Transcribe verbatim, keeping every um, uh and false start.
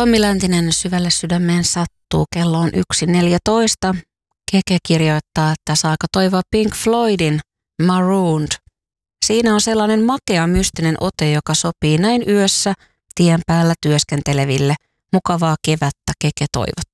Tommi Läntinen syvälle sydämeen sattuu. Kello on yksi neljätoista. Keke kirjoittaa, että saako toivoa Pink Floydin Marooned. Siinä on sellainen makea mystinen ote, joka sopii näin yössä tien päällä työskenteleville. Mukavaa kevättä, Keke toivottaa.